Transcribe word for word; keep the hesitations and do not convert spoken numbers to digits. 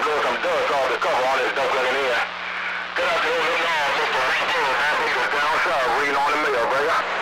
throwing some dust off the cover on this duck looking in. Get out there, look on, Mister Reaper, man. He was down south reading on the mail, brother.